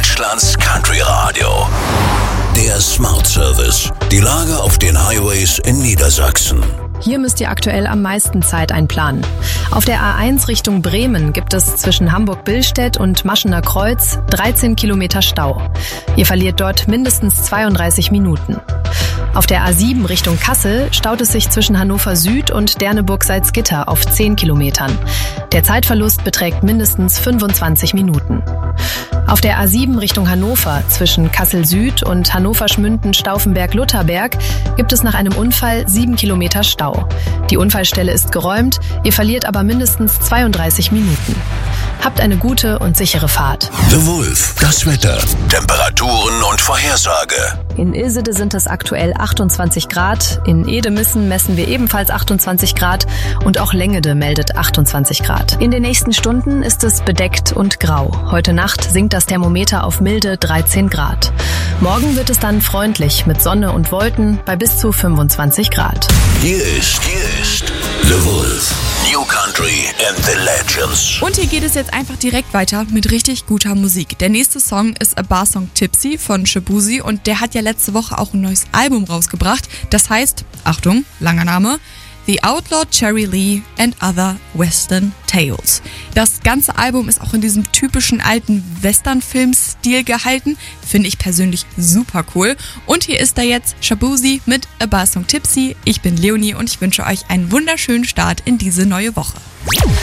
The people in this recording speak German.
Deutschlands Country Radio. Der Smart Service. Die Lage auf den Highways in Niedersachsen. Hier müsst ihr aktuell am meisten Zeit einplanen. Auf der A1 Richtung Bremen gibt es zwischen Hamburg-Billstedt und Maschener Kreuz 13 Kilometer Stau. Ihr verliert dort mindestens 32 Minuten. Auf der A7 Richtung Kassel staut es sich zwischen Hannover Süd und Derneburg-Salzgitter auf 10 Kilometern. Der Zeitverlust beträgt mindestens 25 Minuten. Auf der A7 Richtung Hannover zwischen Kassel Süd und Hannover-Schmünden-Stauffenberg-Lutherberg gibt es nach einem Unfall 7 Kilometer Stau. Die Unfallstelle ist geräumt, ihr verliert aber mindestens 32 Minuten. Habt eine gute und sichere Fahrt. The Wolf, das Wetter, Temperaturen und Vorhersage. In Ilsede sind es aktuell 28 Grad, in Edemissen messen wir ebenfalls 28 Grad und auch Lengede meldet 28 Grad. In den nächsten Stunden ist es bedeckt und grau. Heute Nacht sinkt das Thermometer auf milde 13 Grad. Morgen wird es dann freundlich mit Sonne und Wolken bei bis zu 25 Grad. Hier ist The Wolf. New Country and the Legends. Und hier geht es jetzt einfach direkt weiter mit richtig guter Musik. Der nächste Song ist A Bar Song Tipsy von Shaboozey und der hat ja letzte Woche auch ein neues Album rausgebracht. Das heißt, Achtung, langer Name, The Outlaw Cherry Lee and Other Western Tales. Das ganze Album ist auch in diesem typischen alten Western-Film-Stil gehalten. Finde ich persönlich super cool. Und hier ist da jetzt Shaboozey mit A Bar Song Tipsy. Ich bin Leonie und ich wünsche euch einen wunderschönen Start in diese neue Woche.